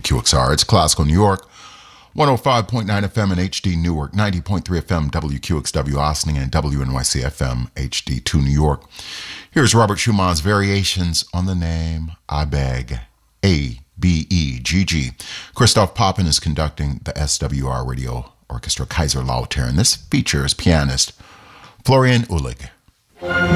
WQXR. It's Classical New York, 105.9 FM in HD Newark, 90.3 FM WQXW Austin, and WNYC FM HD2 New York. Here's Robert Schumann's Variations on the Name I Beg, A-B-E-G-G. Christoph Poppen is conducting the SWR Radio Orchestra Kaiserlautern. This features pianist Florian Uhlig.